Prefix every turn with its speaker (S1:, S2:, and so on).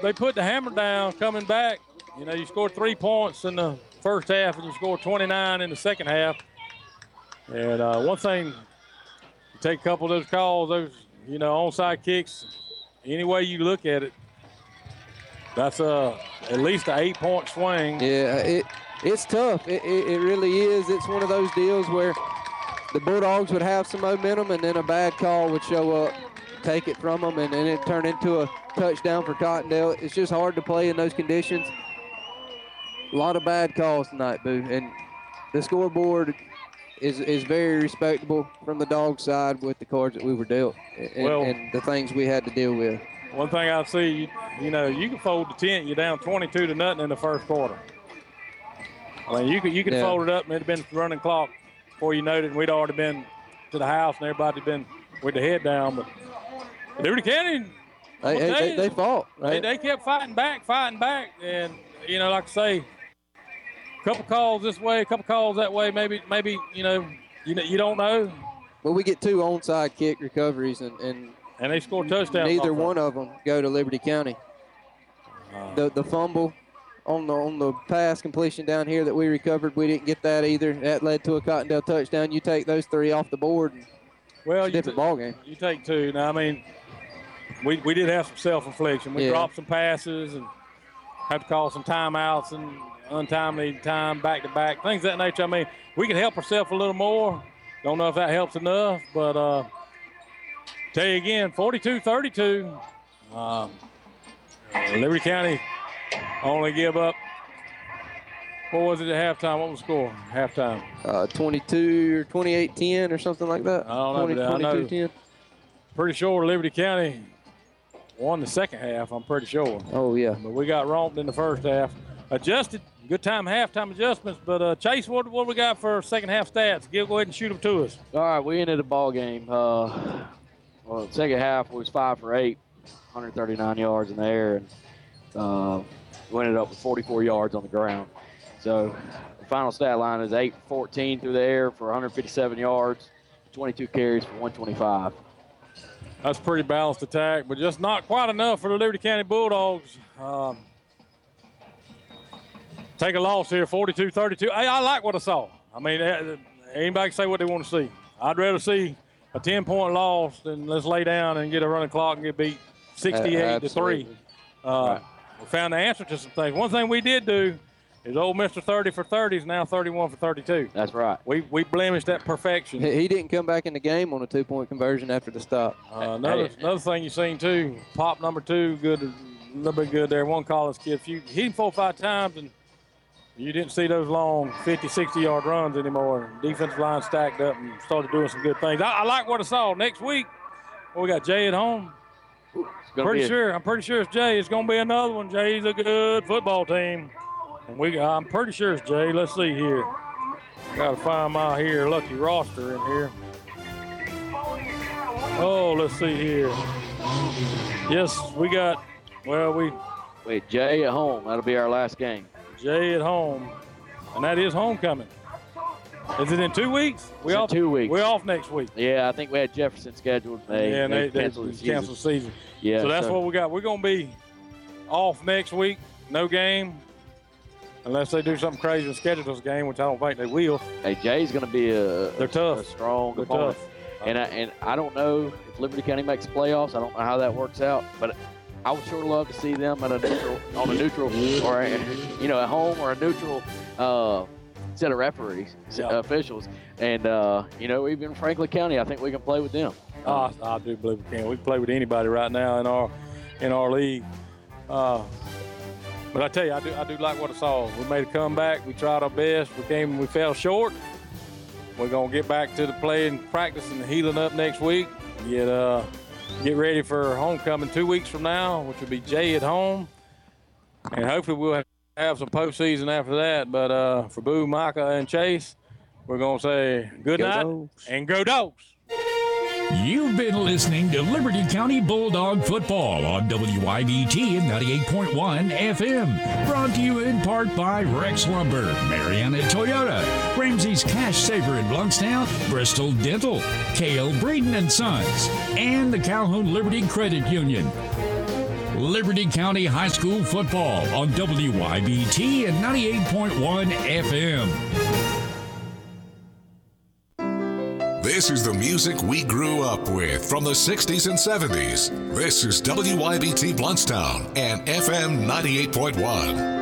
S1: put the hammer down coming back. You know, you scored 3 points in the first half and you scored 29 in the second half. And one thing, you take a couple of those calls, those, you know, onside kicks, any way you look at it, that's at least an 8-point swing.
S2: Yeah, it's tough. It really is. It's one of those deals where the Bulldogs would have some momentum and then a bad call would show up, take it from them, and then it turned into a touchdown for Cottondale. It's just hard to play in those conditions. A lot of bad calls tonight, Boo, and the scoreboard is very respectable from the Dog side with the cards that we were dealt and the things we had to deal with.
S1: One thing I see, you know, you can fold the tent. You're down 22-0 in the first quarter. I mean, you could fold it up and it'd have been running clock before you knowed it, and we'd already been to the house and everybody had been with the head down. But Liberty County,
S2: they fought. Right?
S1: They kept fighting back, and you know, like I say, a couple calls this way, a couple calls that way. Maybe you don't know.
S2: Well, we get 2 onside kick recoveries and
S1: they scored touchdowns.
S2: Neither one of them go to Liberty County. The fumble on the pass completion down here that we recovered, we didn't get that either. That led to a Cottondale touchdown. You take those 3 off the board, and it's a different ball game.
S1: You take 2. Now, I mean, we did have some self-infliction. We dropped some passes and had to call some timeouts and untimely time, back-to-back, things of that nature. I mean, we can help ourselves a little more. Don't know if that helps enough, but tell you again, 42-32. Liberty County only give up. What was it at halftime? What was the score? Halftime.
S2: 22 or 28-10 or something like that.
S1: I don't know.
S2: 22-10.
S1: Pretty sure Liberty County won the second half, I'm pretty sure.
S2: Oh, yeah.
S1: But we got romped in the first half. Adjusted. Good time, halftime adjustments. But, Chase, what we got for second half stats? Go ahead and shoot them to us.
S3: All right, we ended the ball game. Second half was 5 for 8, 139 yards in the air, and we ended up with 44 yards on the ground. So the final stat line is 8 for 14 through the air for 157 yards, 22 carries for 125.
S1: That's a pretty balanced attack, but just not quite enough for the Liberty County Bulldogs. Take a loss here, 42-32. I like what I saw. I mean, anybody can say what they want to see. I'd rather see a 10-point loss than let's lay down and get a running clock and get beat 68-3.
S2: Right.
S1: We found the answer to some things. One thing we did do is old Mr. 30 for 30 is now 31 for 32.
S3: That's right.
S1: We blemished that perfection.
S2: He didn't come back in the game on a 2-point conversion after the stop.
S1: Another thing you've seen, too, Pop number 2, good, a little bit good there. One college kid. He hit him 4 or 5 times, and you didn't see those long 50, 60-yard runs anymore. Defensive line stacked up and started doing some good things. I like what I saw. Next week, we got Jay at home. I'm pretty sure it's Jay. It's going to be another one. Jay's a good football team. And I'm pretty sure it's Jay. Let's see here. Got to find my lucky roster in here. Oh, let's see here. Yes, we got,
S3: Wait, Jay at home. That'll be our last game.
S1: Jay at home. And that is homecoming. Is it in 2 weeks?
S3: In 2 weeks.
S1: We're off next week.
S3: Yeah, I think we had Jefferson scheduled.
S1: They
S3: canceled
S1: the season.
S3: Yeah,
S1: so that's what we got. We're going to be off next week. No game. Unless they do something crazy and schedule this game, which I don't think they will.
S3: Hey, Jay's going to be
S1: They're tough.
S3: A strong
S1: They're
S3: opponent.
S1: tough.
S3: And I don't know if Liberty County makes playoffs. I don't know how that works out. But I would sure love to see them on a neutral, or at home, or a neutral set of referees, officials. And, even Franklin County, I think we can play with them.
S1: I do believe we can. We can play with anybody right now in our league. But I tell you, I do like what I saw. We made a comeback. We tried our best. We fell short. We're going to get back to the play and practice and healing up next week. Get ready for homecoming 2 weeks from now, which will be Jay at home. And hopefully we'll have some postseason after that. But for Boo, Micah, and Chase, we're going to say good night and go Dogs.
S4: You've been listening to Liberty County Bulldog Football on WIBT 98.1 FM. Brought to you in part by Rex Lumber, Mariana Toyota, Ramsey's Cash Saver in Blunkstown, Bristol Dental, K.L. Breeden & Sons, and the Calhoun Liberty Credit Union. Liberty County High School football on WYBT and 98.1 FM.
S5: This is the music we grew up with from the 60s and 70s. This is WYBT Bluntstown and FM 98.1.